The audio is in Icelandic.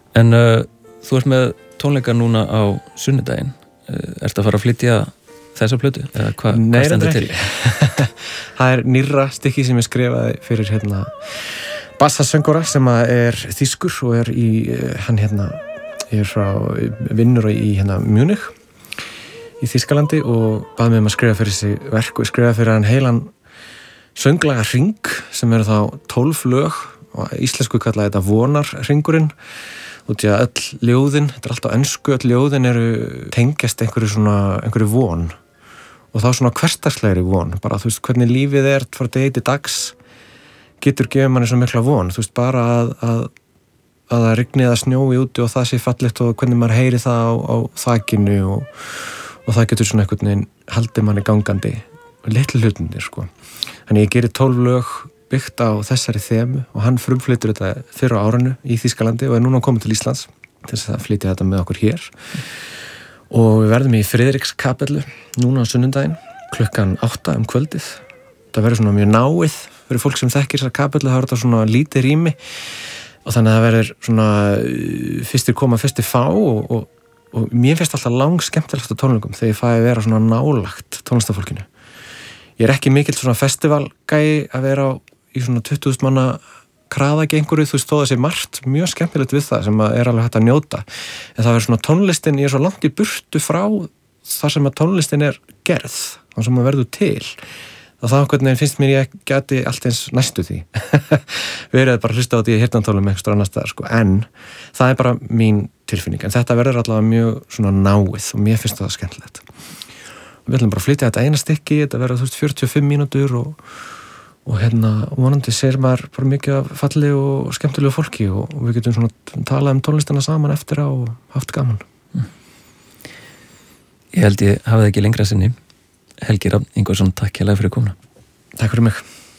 En þú ert með tónleika núna á sunnudaginn. Ertu að fara að flytja þessa plötu? Eða hvað stendur til? Það nýrra stykki sem ég skrifaði fyrir bassasöngvara sem er þýskur og er frá vinnur í Munich í Þýskalandi og bað mig að skrifa fyrir þessi verk og skrifa fyrir hann heilan sönglaga hring sem eru þá 12 lög og íslensku kallaði þetta vonarhringurinn og því að öll ljóðin, þetta er alltaf ensku, öll ljóðin tengjast einhverju von og þá svona hversdagslegri von, bara þú veist hvernig lífið frá degi til dags getur gefið manni svo mikla von, þú veist bara að það rigni eða snjói úti og það sé fallegt og hvernig maður heyri það á þakinu og það getur svona einhvern veginn haldið manni gangandi og litlu hlutinir sko. Þannig ég geri 12 lög byggt á þessari þemu og hann frumflytur þetta fyrr á árinu í Þýskalandi og er núna komið til Íslands til þess að flytja þetta með okkur hér og við verðum í Friðrikskapellu núna á sunnudaginn klukkan 8 kvöldið. Það verður svona mjög náið fyrir fólk sem þekkir þessar kapellu, það verður þetta svona lítið rými og þannig að það verður svona fyrstir koma, fyrstir fá og mér finnst alltaf langskemmtilegast á tónleikum þegar ég fæ að vera svona nálagt tónlistafólkinu. Ég er ekki mikill svona festivalgæi að vera í svona 20.000 manna kraðagengur, þú veist, þó það sé margt mjög skemmtilegt við það sem er alveg hægt að njóta. En það verður svona tónlistin, ég er svo langt í burtu frá þar sem að tónlistin er gerð, þar sem að verður til. Og það hvernig finnst mér ég geti allt eins næstu því. Verið bara hlusta á því að hirtantólum eitthvað annars staðar, sko. En það er bara mín tilfinning. En þetta verður allavega mjög svona náið og mér finnst það skemmtilegt. Við ætlum bara að flytja þetta eina stykki, þetta verður 45 mínútur og vonandi sér maður bara mikið af falli og skemmtilegu fólki og við getum svona talað um tónlistina saman eftir og haft gaman. Ég held ég hafði ekki lengra sinni. Helgi Rafn Ingvarsson, takk hérlega fyrir komuna. Takk fyrir mig.